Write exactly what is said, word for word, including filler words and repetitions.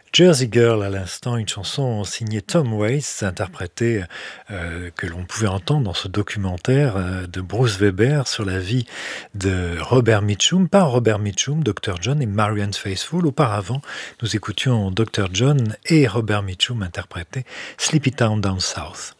Jersey Girl à l'instant, une chanson signée Tom Waits, interprétée, heu, que l'on pouvait entendre dans ce documentaire, heu, de Bruce Weber sur la vie de Robert Mitchum, par Robert Mitchum, docteur John et Marianne Faithfull. Auparavant, nous écoutions docteur John et Robert Mitchum interpréter Sleepy Town Down South.